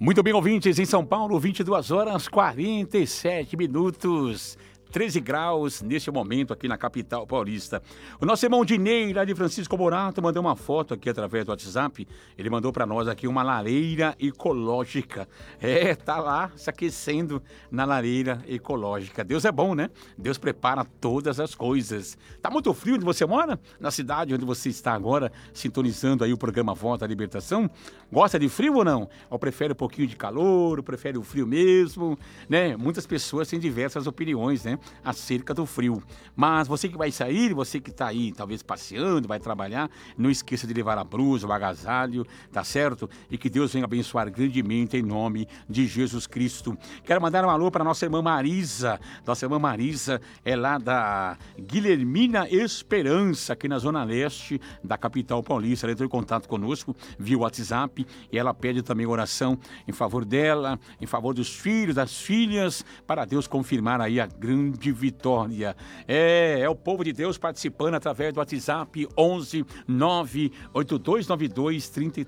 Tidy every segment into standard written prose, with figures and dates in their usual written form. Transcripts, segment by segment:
Muito bem, ouvintes, em São Paulo, 22 horas 47 minutos. 13 graus neste momento aqui na capital paulista. O nosso irmão Dinei, lá de Francisco Morato, mandou uma foto aqui através do WhatsApp. Ele mandou para nós aqui uma lareira ecológica. Tá lá se aquecendo na lareira ecológica. Deus é bom, né? Deus prepara todas as coisas. Tá muito frio onde você mora? Na cidade onde você está agora, sintonizando aí o programa Voz da Libertação? Gosta de frio ou não? Ou prefere um pouquinho de calor, ou prefere o frio mesmo, né? Muitas pessoas têm diversas opiniões, né, acerca do frio. Mas você que vai sair, você que está aí talvez passeando, vai trabalhar, não esqueça de levar a blusa, o agasalho, tá certo? E que Deus venha abençoar grandemente em nome de Jesus Cristo. Quero mandar um alô para nossa irmã Marisa. Nossa irmã Marisa é lá da Guilhermina Esperança, aqui na Zona Leste da capital paulista. Ela entrou em contato conosco via WhatsApp e ela pede também oração em favor dela, em favor dos filhos, das filhas, para Deus confirmar aí a grande vitória. É o povo de Deus participando através do WhatsApp 11 98292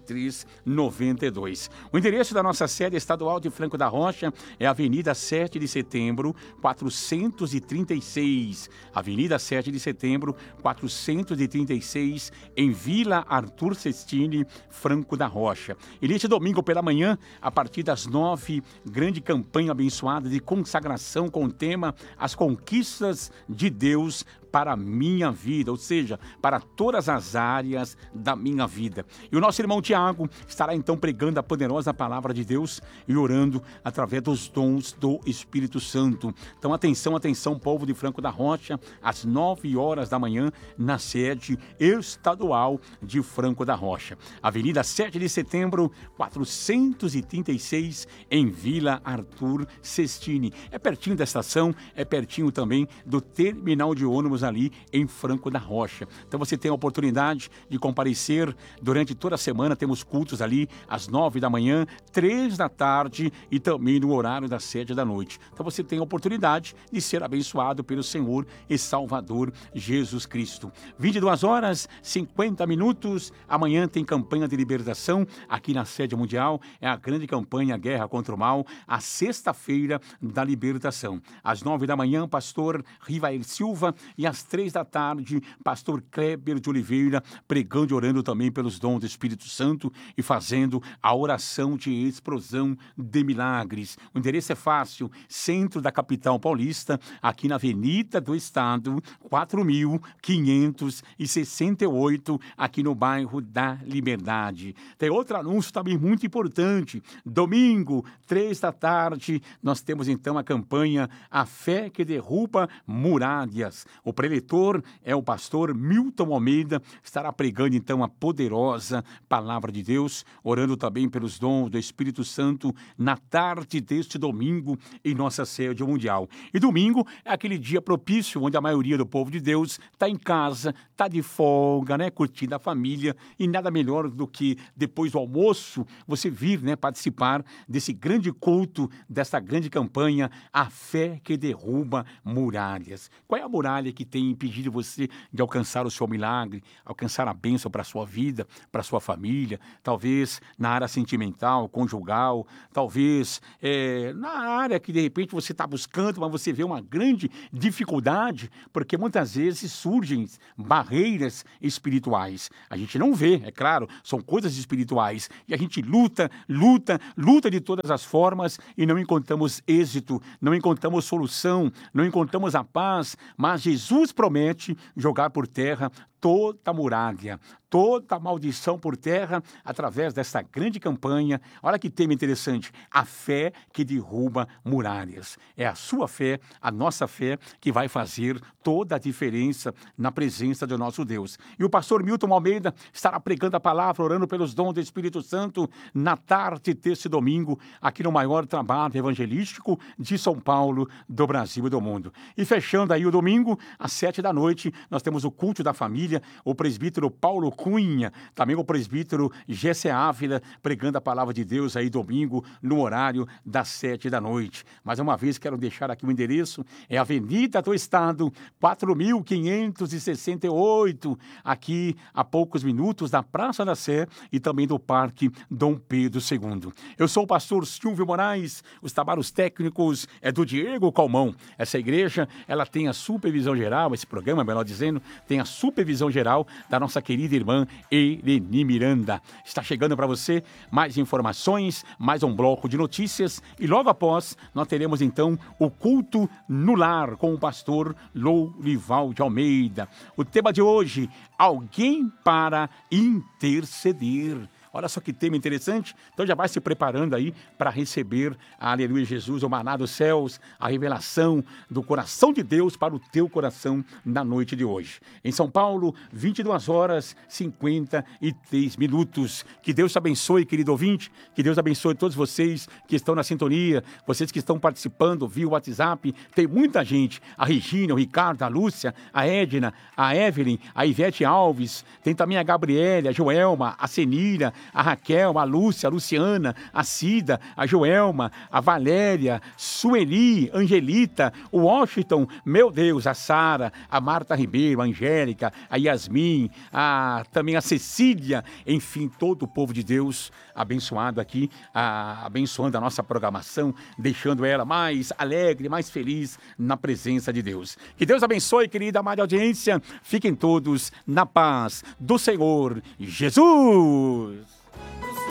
3392. O endereço da nossa sede estadual de Franco da Rocha é Avenida 7 de Setembro, 436. Avenida 7 de Setembro, 436, em Vila Arthur Sestini, Franco da Rocha. E neste domingo pela manhã, a partir das 9, grande campanha abençoada de consagração com o tema As Conquistas de Deus para a minha vida, ou seja, para todas as áreas da minha vida. E o nosso irmão Tiago estará então pregando a poderosa palavra de Deus e orando através dos dons do Espírito Santo. Então atenção, atenção, povo de Franco da Rocha, às 9 horas da manhã, na sede estadual de Franco da Rocha. Avenida 7 de Setembro, 436, em Vila Arthur Sestini. É pertinho da estação, é pertinho também do terminal de ônibus ali em Franco da Rocha. Então você tem a oportunidade de comparecer durante toda a semana. Temos cultos ali às 9 da manhã, 3 da tarde e também no horário das 7 da noite. Então você tem a oportunidade de ser abençoado pelo Senhor e Salvador Jesus Cristo. 22 horas 50 minutos. Amanhã tem campanha de libertação aqui na sede mundial. É a grande campanha Guerra contra o Mal, a sexta-feira da libertação. Às 9 da manhã, pastor Rivael Silva, e às 3 da tarde, pastor Kleber de Oliveira, pregando e orando também pelos dons do Espírito Santo e fazendo a oração de explosão de milagres. O endereço é fácil, centro da capital paulista, aqui na Avenida do Estado, 4.568, aqui no bairro da Liberdade. Tem outro anúncio também muito importante. Domingo, 3 da tarde, nós temos então a campanha A Fé que Derruba Muralhas. O preletor é o pastor Milton Almeida, estará pregando então a poderosa palavra de Deus, orando também pelos dons do Espírito Santo na tarde deste domingo em nossa sede mundial. E domingo é aquele dia propício onde a maioria do povo de Deus está em casa, está de folga, né, curtindo a família, e nada melhor do que depois do almoço você vir, né, participar desse grande culto, dessa grande campanha A Fé que Derruba Muralhas. Qual é a muralha que tem impedido você de alcançar o seu milagre, alcançar a bênção para a sua vida, para a sua família, talvez na área sentimental, conjugal, talvez na área que de repente você está buscando, mas você vê uma grande dificuldade, porque muitas vezes surgem barreiras espirituais. A gente não vê, é claro, são coisas espirituais, e a gente luta de todas as formas e não encontramos êxito, não encontramos solução, não encontramos a paz, mas Jesus promete jogar por terra toda muralha, toda maldição por terra, através dessa grande campanha. Olha que tema interessante, a fé que derruba muralhas. É a sua fé, a nossa fé, que vai fazer toda a diferença na presença do nosso Deus. E o pastor Milton Almeida estará pregando a palavra, orando pelos dons do Espírito Santo, na tarde desse domingo, aqui no maior trabalho evangelístico de São Paulo, do Brasil e do mundo. E fechando aí o domingo, às 7 da noite, nós temos o culto da família, Brasília, o presbítero Paulo Cunha, também o presbítero Gessé Ávila, pregando a palavra de Deus aí domingo, no horário das 7 da noite. Mais uma vez, quero deixar aqui o endereço, é Avenida do Estado, 4568, aqui a poucos minutos da Praça da Sé e também do Parque Dom Pedro II. Eu sou o pastor Silvio Moraes, os trabalhos técnicos é do Diego Calmon. Essa igreja, ela tem a supervisão geral, esse programa, melhor dizendo, tem a supervisão geral da nossa querida irmã Eleni Miranda. Está chegando para você mais informações, mais um bloco de notícias e logo após nós teremos então o culto no lar com o pastor Lourival de Almeida. O tema de hoje, alguém para interceder. Olha só que tema interessante. Então já vai se preparando aí para receber, aleluia, Jesus, o maná dos céus, a revelação do coração de Deus para o teu coração na noite de hoje. Em São Paulo, 22h53. Que Deus te abençoe, querido ouvinte. Que Deus abençoe todos vocês que estão na sintonia, vocês que estão participando via WhatsApp. Tem muita gente. A Regina, o Ricardo, a Lúcia, a Edna, a Evelyn, a Ivete Alves. Tem também a Gabriela, a Joelma, a Senira, a Raquel, a Lúcia, a Luciana, a Cida, a Joelma, a Valéria, Sueli, Angelita, o Washington, meu Deus, a Sara, a Marta Ribeiro, a Angélica, a Yasmin, também a Cecília, enfim, todo o povo de Deus abençoado aqui, abençoando a nossa programação, deixando ela mais alegre, mais feliz na presença de Deus. Que Deus abençoe, querida amada audiência. Fiquem todos na paz do Senhor Jesus.